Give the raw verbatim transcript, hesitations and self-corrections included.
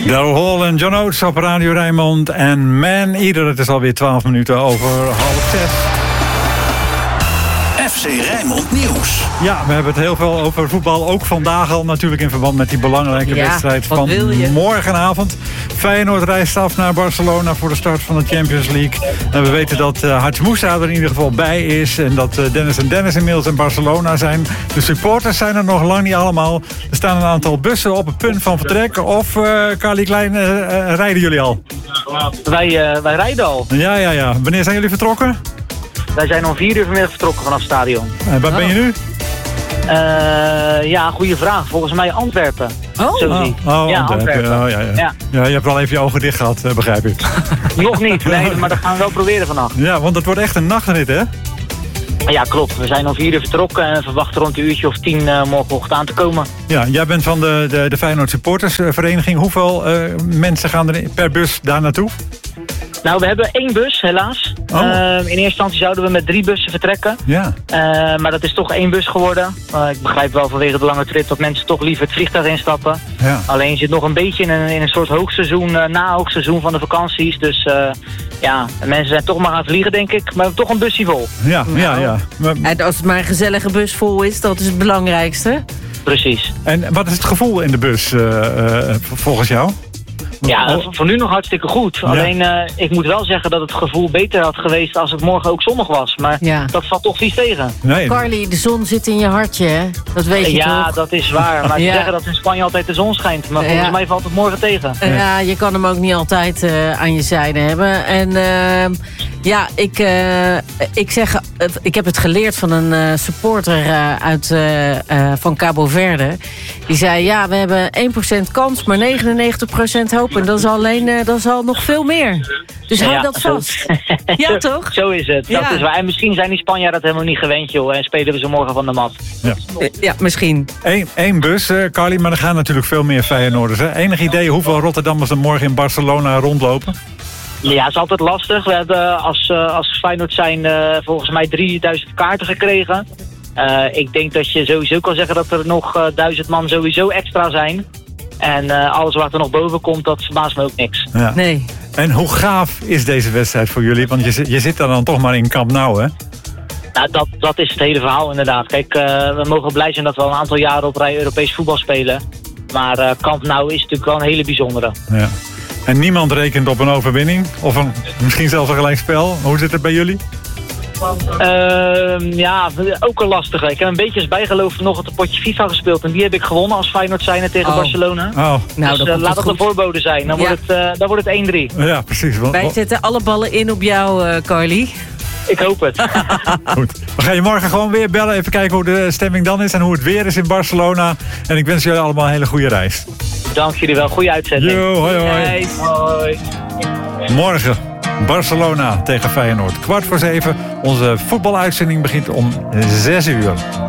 Daryl Hall en John Oates op Radio Rijnmond. En Man Eater, het is alweer twaalf minuten over half zes. F C Rijnmond Nieuws. Ja, we hebben het heel veel over voetbal. Ook vandaag al natuurlijk in verband met die belangrijke ja, wedstrijd van morgenavond. Feyenoord reist af naar Barcelona voor de start van de Champions League. En we weten dat uh, Hadj Moussa er in ieder geval bij is. En dat uh, Dennis en Dennis inmiddels in Barcelona zijn. De supporters zijn er nog lang niet allemaal. Er staan een aantal bussen op het punt van vertrek. Of, uh, Carly Klein, uh, uh, rijden jullie al? Wij, uh, wij rijden al. Ja, ja, ja. Wanneer zijn jullie vertrokken? Wij zijn om vier uur vanmiddag vertrokken vanaf het stadion. En waar oh. ben je nu? Uh, ja, goede vraag. Volgens mij Antwerpen. Oh, Zo oh, zie. oh ja, Antwerpen. Oh, ja, ja. Ja. ja, je hebt wel even je ogen dicht gehad, begrijp ik. Nog niet, nee, maar dat gaan we wel proberen vannacht. Ja, want het wordt echt een nachtrit, hè? Ja, klopt. We zijn om vier uur vertrokken en verwachten rond een uurtje of tien uh, morgenochtend aan te komen. Ja, jij bent van de, de, de Feyenoord supportersvereniging. Hoeveel uh, mensen gaan er per bus daar naartoe? Nou, we hebben één bus, helaas. Oh. Uh, in eerste instantie zouden we met drie bussen vertrekken. Ja. Uh, maar dat is toch één bus geworden. Uh, ik begrijp wel vanwege de lange trip dat mensen toch liever het vliegtuig instappen. Ja. Alleen je zit nog een beetje in een, in een soort hoogseizoen, uh, na-hoogseizoen van de vakanties. Dus uh, ja, mensen zijn toch maar gaan vliegen, denk ik. Maar we hebben toch een busje vol. Ja, nou, ja, ja. Maar... En als het maar een gezellige bus vol is, dat is het belangrijkste. Precies. En wat is het gevoel in de bus uh, uh, volgens jou? Ja, voor nu nog hartstikke goed. Ja. Alleen, uh, ik moet wel zeggen dat het gevoel beter had geweest als het morgen ook zonnig was. Maar ja. dat valt toch vies tegen. Nee. Carly, de zon zit in je hartje, hè? Dat weet je ja, toch? Ja, dat is waar. Maar ze ja. zeggen dat in Spanje altijd de zon schijnt. Maar volgens ja. mij valt het morgen tegen. Ja, ja, je kan hem ook niet altijd uh, aan je zijde hebben. En uh, ja, ik, uh, ik zeg, uh, ik heb het geleerd van een uh, supporter uh, uit, uh, uh, van Cabo Verde. Die zei, ja, we hebben één procent kans, maar negenennegentig procent hoop. En dat is alleen, uh, dat is al nog veel meer. Dus hou ja, dat vast. Ja, zo, toch? Zo is het. Ja. Dat is waar. En misschien zijn die Spanjaarden dat helemaal niet gewend, joh. En spelen we ze morgen van de mat. Ja, ja misschien. Eén, één bus, uh, Carly, maar er gaan natuurlijk veel meer Feyenoorders. Hè? Enig idee hoeveel Rotterdammers er morgen in Barcelona rondlopen? Ja, het is altijd lastig. We hebben als, uh, als Feyenoord zijn uh, volgens mij drieduizend kaarten gekregen. Uh, ik denk dat je sowieso kan zeggen dat er nog uh, duizend man sowieso extra zijn. En uh, alles wat er nog boven komt, dat verbaast me ook niks. Ja. Nee. En hoe gaaf is deze wedstrijd voor jullie? Want je, je zit daar dan toch maar in Camp Nou, hè? Nou, dat, dat is het hele verhaal inderdaad. Kijk, uh, we mogen blij zijn dat we al een aantal jaren op rij Europees voetbal spelen. Maar uh, Camp Nou is natuurlijk wel een hele bijzondere. Ja. En niemand rekent op een overwinning? Of een, misschien zelfs een gelijkspel? Hoe zit het bij jullie? Uh, ja, ook een lastige. Ik heb een beetje als bijgeloof nog het potje FIFA gespeeld. En die heb ik gewonnen als Feyenoord zijnde tegen oh. Barcelona. Oh. Nou, dus uh, laat dat de voorbode zijn. Dan, ja. wordt, het, uh, dan wordt het één drie. Ja, precies. Wij zetten alle ballen in op jou, uh, Carly. Ik hoop het. Goed. We gaan je morgen gewoon weer bellen. Even kijken hoe de stemming dan is en hoe het weer is in Barcelona. En ik wens jullie allemaal een hele goede reis. Dank jullie wel. Goede uitzending. Yo, hoi hoi. Hey. Hoi. Morgen Barcelona tegen Feyenoord. Kwart voor zeven. Onze voetbaluitzending begint om zes uur.